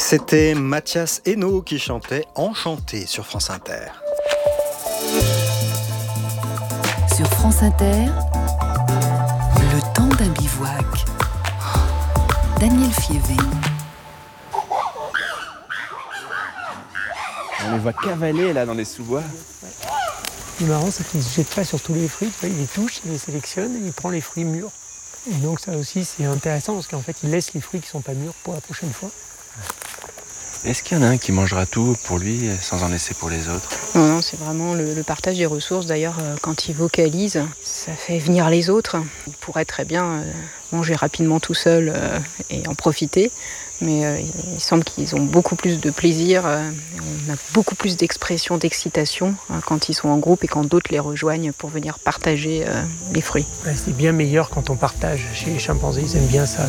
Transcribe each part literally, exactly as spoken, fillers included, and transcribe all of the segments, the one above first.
C'était Mathias Hainaut qui chantait Enchanté sur France Inter. Sur France Inter, le temps d'un bivouac. Daniel Fievé. On les voit cavaler là dans les sous-bois. Ce qui est marrant, c'est qu'il ne se jette pas sur tous les fruits. Il les touche, il les sélectionne et il prend les fruits mûrs. Et donc ça aussi, c'est intéressant parce qu'en fait, il laisse les fruits qui ne sont pas mûrs pour la prochaine fois. Est-ce qu'il y en a un qui mangera tout pour lui sans en laisser pour les autres ? Non, non, c'est vraiment le, le partage des ressources. D'ailleurs, euh, quand il vocalise, ça fait venir les autres. Il pourrait très bien euh, manger rapidement tout seul euh, et en profiter. Mais euh, il semble qu'ils ont beaucoup plus de plaisir. Euh, on a beaucoup plus d'expression, d'excitation euh, quand ils sont en groupe et quand d'autres les rejoignent pour venir partager euh, les fruits. Ouais, c'est bien meilleur quand on partage. Chez les chimpanzés, ils aiment bien ça.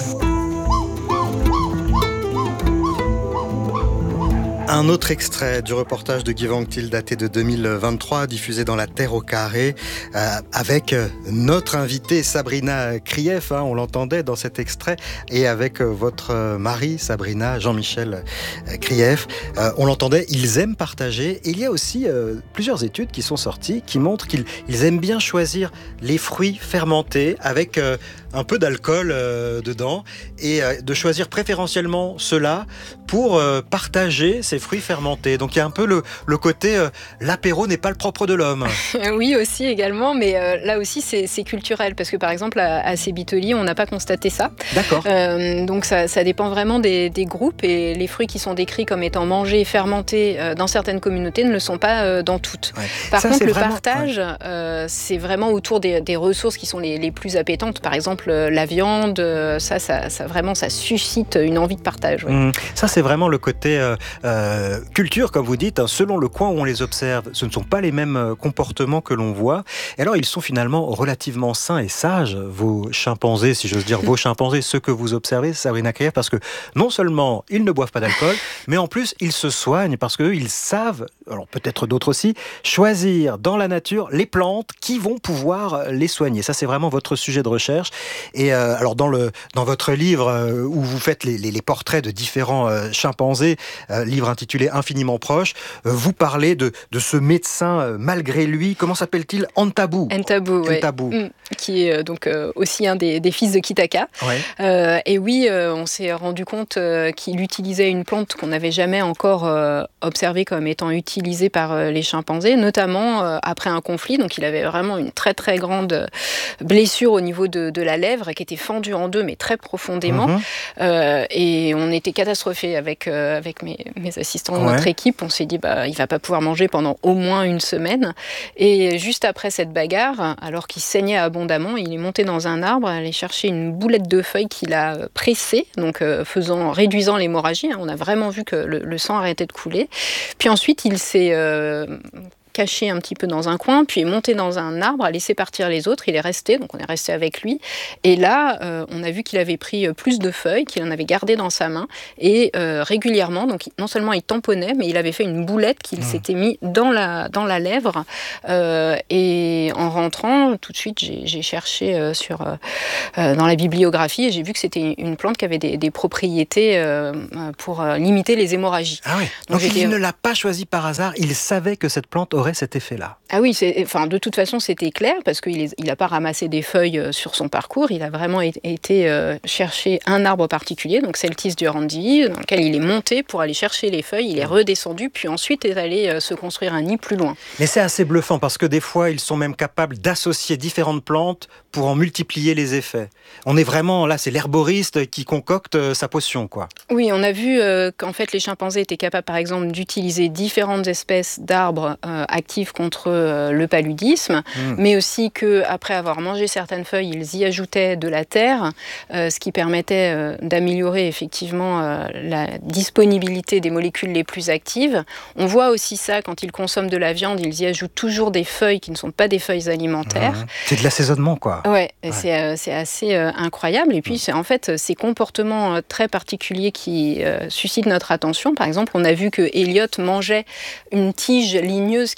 Un autre extrait du reportage de Guy Vanctil daté de deux mille vingt-trois, diffusé dans La Terre au carré, euh, avec notre invitée Sabrina Krief, hein, on l'entendait dans cet extrait, et avec votre mari Sabrina, Jean-Michel Krief. Euh, on l'entendait, ils aiment partager. Et il y a aussi euh, plusieurs études qui sont sorties qui montrent qu'ils ils aiment bien choisir les fruits fermentés avec euh, un peu d'alcool euh, dedans, et euh, de choisir préférentiellement ceux-là pour euh, partager ces fruits fermentés. Donc il y a un peu le, le côté euh, l'apéro n'est pas le propre de l'homme. Oui, aussi également, mais euh, là aussi c'est, c'est culturel, parce que par exemple à, à Sébitoli, on n'a pas constaté ça. D'accord. Euh, donc ça, ça dépend vraiment des, des groupes, et les fruits qui sont décrits comme étant mangés et fermentés euh, dans certaines communautés ne le sont pas euh, dans toutes. Ouais. Par Ça, contre, c'est le vraiment... partage, ouais. euh, c'est vraiment autour des, des ressources qui sont les, les plus appétantes. Par exemple, la viande, ça, ça, ça vraiment, ça suscite une envie de partage. Ouais. Mmh. Ça, c'est vraiment le côté euh, euh, culture, comme vous dites, hein, selon le coin où on les observe. Ce ne sont pas les mêmes comportements que l'on voit. Et alors, ils sont finalement relativement sains et sages, vos chimpanzés, si j'ose dire, vos chimpanzés, ceux que vous observez, Sabrina Krief, parce que non seulement ils ne boivent pas d'alcool, mais en plus, ils se soignent parce qu'eux, ils savent, alors peut-être d'autres aussi, choisir dans la nature les plantes qui vont pouvoir les soigner. Ça, c'est vraiment votre sujet de recherche. Et euh, alors, dans, le, dans votre livre euh, où vous faites les, les, les portraits de différents euh, chimpanzés, euh, livre intitulé Infiniment proche, euh, vous parlez de, de ce médecin euh, malgré lui, comment s'appelle-t-il ? Antabou. Antabou, ouais. Antabou. Mmh. Qui est euh, donc euh, aussi un des, des fils de Kitaka. Ouais. Euh, et oui, euh, on s'est rendu compte euh, qu'il utilisait une plante qu'on n'avait jamais encore euh, observée comme étant utilisée par euh, les chimpanzés, notamment euh, après un conflit. Donc il avait vraiment une très très grande blessure au niveau de, de la lèvre qui était fendue en deux, mais très profondément. Mmh. Euh, et on était catastrophés avec, euh, avec mes, mes assistants de ouais. notre équipe. On s'est dit, bah, il ne va pas pouvoir manger pendant au moins une semaine. Et juste après cette bagarre, alors qu'il saignait abondamment, il est monté dans un arbre, allé chercher une boulette de feuilles qu'il a pressée, donc euh, faisant, réduisant l'hémorragie. Hein. On a vraiment vu que le, le sang arrêtait de couler. Puis ensuite, il s'est... Euh, caché un petit peu dans un coin, puis est monté dans un arbre, a laissé partir les autres, il est resté, donc on est resté avec lui, et là, euh, on a vu qu'il avait pris plus de feuilles, qu'il en avait gardé dans sa main, et euh, régulièrement, donc non seulement il tamponnait, mais il avait fait une boulette qu'il mmh. s'était mis dans la, dans la lèvre, euh, et en rentrant, tout de suite, j'ai, j'ai cherché euh, sur, euh, dans la bibliographie, et j'ai vu que c'était une plante qui avait des, des propriétés euh, pour euh, limiter les hémorragies. Ah oui, donc, donc il ne l'a pas choisi par hasard, il savait que cette plante aurait cet effet-là. Ah oui, c'est, enfin, de toute façon, c'était clair, parce qu'il n'a pas ramassé des feuilles sur son parcours, il a vraiment été euh, chercher un arbre particulier, donc Celtis durandi, dans lequel il est monté pour aller chercher les feuilles, il est redescendu, puis ensuite est allé euh, se construire un nid plus loin. Mais c'est assez bluffant, parce que des fois, ils sont même capables d'associer différentes plantes pour en multiplier les effets. On est vraiment, là, c'est l'herboriste qui concocte euh, sa potion, quoi. Oui, on a vu euh, qu'en fait, les chimpanzés étaient capables, par exemple, d'utiliser différentes espèces d'arbres euh, actifs contre euh, le paludisme, mmh. mais aussi qu'après avoir mangé certaines feuilles, ils y ajoutaient de la terre, euh, ce qui permettait euh, d'améliorer effectivement euh, la disponibilité des molécules les plus actives. On voit aussi ça quand ils consomment de la viande, ils y ajoutent toujours des feuilles qui ne sont pas des feuilles alimentaires. Mmh. C'est de l'assaisonnement, quoi. Ouais, ouais. C'est, euh, c'est assez euh, incroyable. Et puis, mmh. c'est en fait ces comportements euh, très particuliers qui euh, suscitent notre attention. Par exemple, on a vu que Elliot mangeait une tige ligneuse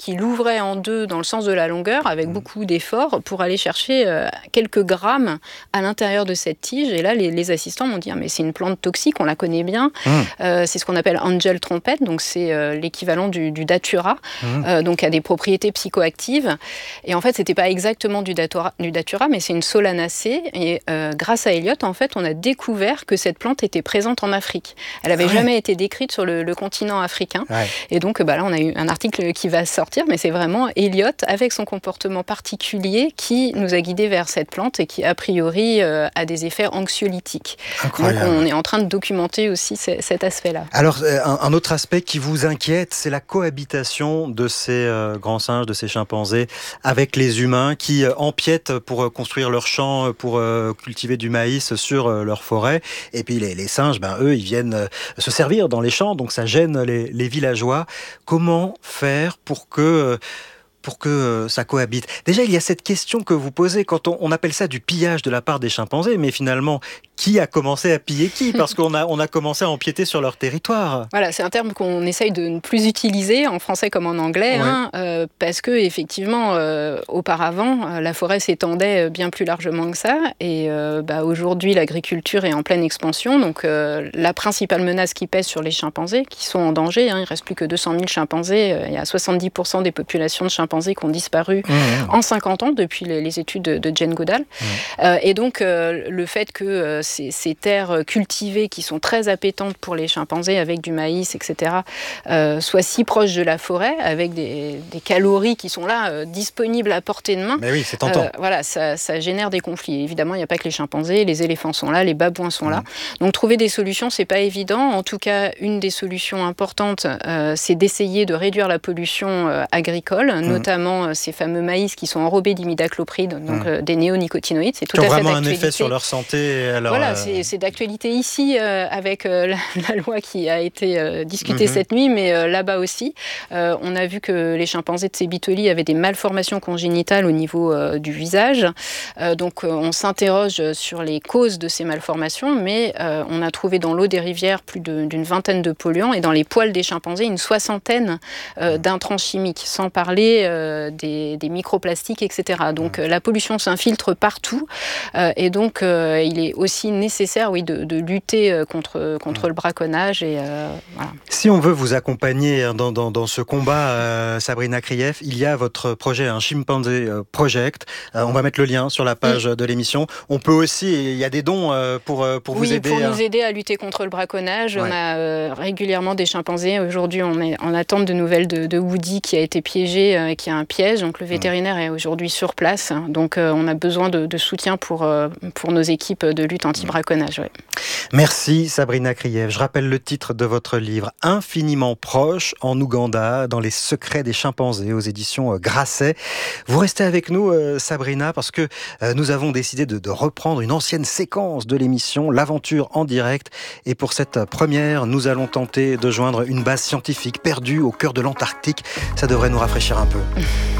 qui l'ouvrait en deux dans le sens de la longueur, avec mmh. beaucoup d'efforts, pour aller chercher euh, quelques grammes à l'intérieur de cette tige. Et là, les, les assistants m'ont dit ah, mais c'est une plante toxique, on la connaît bien. Mmh. Euh, c'est ce qu'on appelle Angel trompette, donc c'est euh, l'équivalent du, du datura, mmh. euh, donc a des propriétés psychoactives. Et en fait, c'était pas exactement du datura, du datura mais c'est une solanacée. Et euh, grâce à Elliott, en fait, on a découvert que cette plante était présente en Afrique. Elle n'avait ah ouais. jamais été décrite sur le, le continent africain. Ouais. Et donc, bah, là, on a eu un article qui va sortir, mais c'est vraiment Elliott, avec son comportement particulier, qui nous a guidés vers cette plante et qui, a priori, euh, a des effets anxiolytiques. Incroyable. Donc, on est en train de documenter aussi c- cet aspect-là. Alors, un, un autre aspect qui vous inquiète, c'est la cohabitation de ces euh, grands singes, de ces chimpanzés, avec les humains qui euh, empiètent pour euh, construire leurs champs, pour euh, cultiver du maïs sur euh, leur forêt. Et puis, les, les singes, ben, eux, ils viennent euh, se servir dans les champs, donc ça gêne les, les villageois. Comment faire pour que... pour que ça cohabite. Déjà, il y a cette question que vous posez quand on, on appelle ça du pillage de la part des chimpanzés, mais finalement, qui a commencé à piller qui ? Parce qu'on a, on a commencé à empiéter sur leur territoire. Voilà, c'est un terme qu'on essaye de ne plus utiliser, en français comme en anglais, ouais. hein, euh, parce que effectivement, euh, auparavant, euh, la forêt s'étendait bien plus largement que ça, et euh, bah, aujourd'hui, l'agriculture est en pleine expansion, donc euh, la principale menace qui pèse sur les chimpanzés, qui sont en danger, hein, il ne reste plus que deux cent mille chimpanzés, euh, il y a soixante-dix pour cent des populations de chimpanzés qui ont disparu mmh. en cinquante ans depuis les, les études de, de Jane Goodall. Mmh. Euh, et donc, euh, le fait que euh, ces, ces terres cultivées qui sont très appétantes pour les chimpanzés avec du maïs, et cetera, euh, soient si proches de la forêt, avec des, des calories qui sont là, euh, disponibles à portée de main. Mais oui, c'est tentant. Euh, voilà, ça, ça génère des conflits. Évidemment, il n'y a pas que les chimpanzés, les éléphants sont là, les babouins sont mmh. là. Donc, trouver des solutions, c'est pas évident. En tout cas, une des solutions importantes, euh, c'est d'essayer de réduire la pollution euh, agricole, mmh. notamment ces fameux maïs qui sont enrobés d'imidaclopride, donc mmh. euh, des néonicotinoïdes. C'est tout qui ont à fait vraiment d'actualité. Un effet sur leur santé. Alors, voilà, euh... c'est, c'est d'actualité ici euh, avec euh, la, la loi qui a été euh, discutée mmh. cette nuit, mais euh, là-bas aussi. Euh, on a vu que les chimpanzés de Tsebitoli avaient des malformations congénitales au niveau euh, du visage. Euh, donc euh, on s'interroge sur les causes de ces malformations, mais euh, on a trouvé dans l'eau des rivières plus de, d'une vingtaine de polluants et dans les poils des chimpanzés une soixantaine euh, d'intrants chimiques, sans parler euh, des, des microplastiques, et cetera. Donc mmh. euh, la pollution s'infiltre partout euh, et donc euh, il est aussi nécessaire oui, de, de lutter euh, contre, contre mmh. le braconnage. Et, euh, voilà. Si on veut vous accompagner dans, dans, dans ce combat, euh, Sabrina Krief, il y a votre projet, un Chimpanzee Project. Euh, on va mettre le lien sur la page mmh. de l'émission. On peut aussi, il y a des dons euh, pour, pour oui, vous aider. Oui, pour à... nous aider à lutter contre le braconnage. Ouais. On a euh, régulièrement des chimpanzés. Aujourd'hui, on est en attente de nouvelles de, de Woody qui a été piégé et euh, qui a un piège. Donc le vétérinaire est aujourd'hui sur place. Donc euh, on a besoin de, de soutien pour, euh, pour nos équipes de lutte anti-braconnage. Ouais. Merci Sabrina Krief. Je rappelle le titre de votre livre, Infiniment proche en Ouganda, dans les secrets des chimpanzés, aux éditions Grasset. Vous restez avec nous euh, Sabrina, parce que euh, nous avons décidé de, de reprendre une ancienne séquence de l'émission, l'aventure en direct. Et pour cette première, nous allons tenter de joindre une base scientifique perdue au cœur de l'Antarctique. Ça devrait nous rafraîchir un peu.